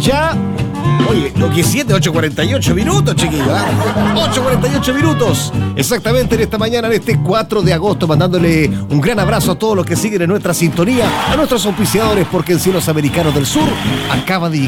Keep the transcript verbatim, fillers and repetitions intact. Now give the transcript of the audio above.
ya. Oye, lo que siete, ocho cuarenta y ocho minutos, chiquillos. ¿eh? ocho cuarenta y ocho minutos. Exactamente en esta mañana, en este cuatro de agosto, mandándole un gran abrazo a todos los que siguen en nuestra sintonía, a nuestros auspiciadores, porque en Cielos Americanos del Sur acaba de